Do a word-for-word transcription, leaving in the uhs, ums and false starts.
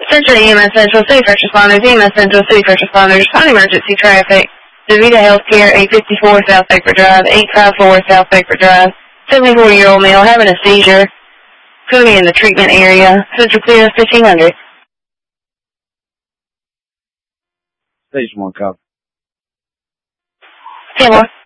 Central E M S Central, City First Responders, E M S Central, City First Responders, on emergency traffic. DaVita Healthcare, eight fifty-four South Baker Drive, eight fifty-four South Baker Drive, seventy-four-year-old male having a seizure, currently in the treatment area, Central Clear, fifteen hundred. Station one, copy. ten more.